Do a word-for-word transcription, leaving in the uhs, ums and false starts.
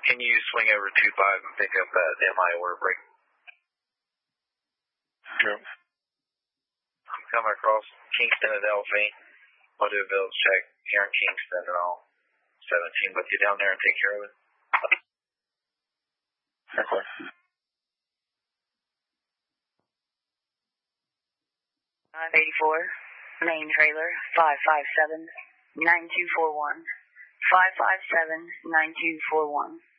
Can you swing over two five and pick up that M I order break? Yep. I'm coming across Kingston and Delphine. I'll do a village check here in Kingston and I'll seventeen with you down there and take care of it. Okay. five eighty-four, main trailer, five five seven, nine two four one. five five seven, nine two four one.